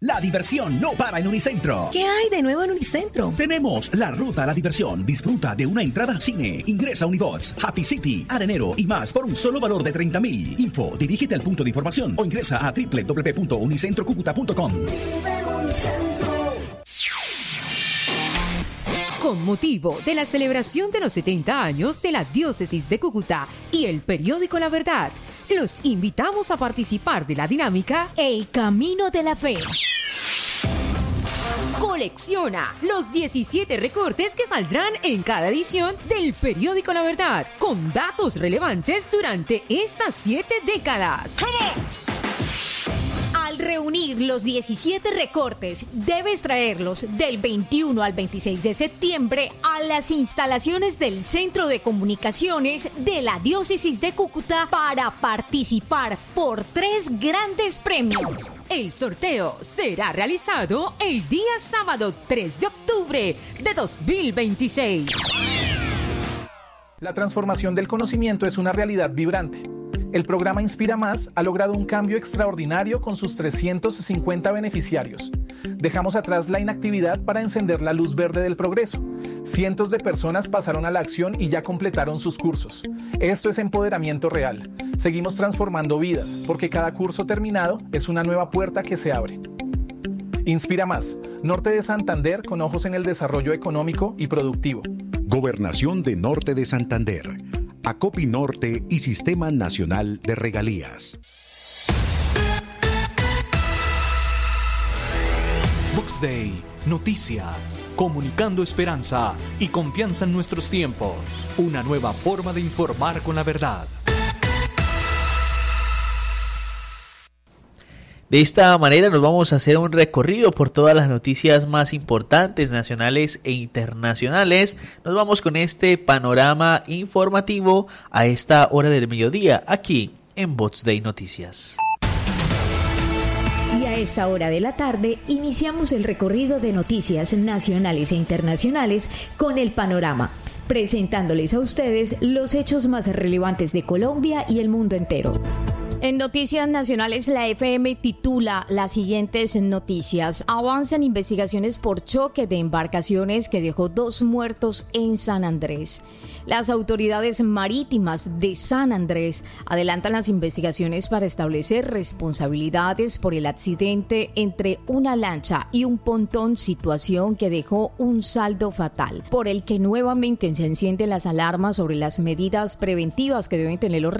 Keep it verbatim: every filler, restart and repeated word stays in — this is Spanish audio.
La diversión no para en Unicentro. ¿Qué hay de nuevo en Unicentro? Tenemos la ruta a la diversión. Disfruta de una entrada al cine. Ingresa a Unibox, Happy City, Arenero y más por un solo valor de treinta mil. Info, dirígete al punto de información o ingresa a doble u doble u doble u punto unicentro cúcuta punto com. Con motivo de la celebración de los setenta años de la Diócesis de Cúcuta y el periódico La Verdad, los invitamos a participar de la dinámica El Camino de la Fe. Colecciona los diecisiete recortes que saldrán en cada edición del periódico La Verdad, con datos relevantes durante estas siete décadas. Al reunir los diecisiete recortes, debes traerlos del veintiuno al veintiséis de septiembre a las instalaciones del Centro de Comunicaciones de la Diócesis de Cúcuta para participar por tres grandes premios. El sorteo será realizado el día sábado tres de octubre de dos mil veintiséis. La transformación del conocimiento es una realidad vibrante. El programa Inspira Más ha logrado un cambio extraordinario con sus trescientos cincuenta beneficiarios. Dejamos atrás la inactividad para encender la luz verde del progreso. Cientos de personas pasaron a la acción y ya completaron sus cursos. Esto es empoderamiento real. Seguimos transformando vidas, porque cada curso terminado es una nueva puerta que se abre. Inspira Más, Norte de Santander con ojos en el desarrollo económico y productivo. Gobernación de Norte de Santander. Acopi Norte y Sistema Nacional de Regalías. Vox Day, noticias, comunicando esperanza y confianza en nuestros tiempos. Una nueva forma de informar con la verdad. De esta manera nos vamos a hacer un recorrido por todas las noticias más importantes nacionales e internacionales. Nos vamos con este panorama informativo a esta hora del mediodía, aquí en Vox Day Noticias. Y a esta hora de la tarde iniciamos el recorrido de noticias nacionales e internacionales con el panorama, presentándoles a ustedes los hechos más relevantes de Colombia y el mundo entero. En noticias nacionales, la F M titula las siguientes noticias. Avanzan investigaciones por choque de embarcaciones que dejó dos muertos en San Andrés. Las autoridades marítimas de San Andrés adelantan las investigaciones para establecer responsabilidades por el accidente entre una lancha y un pontón, situación que dejó un saldo fatal, por el que nuevamente se encienden las alarmas sobre las medidas preventivas que deben tener los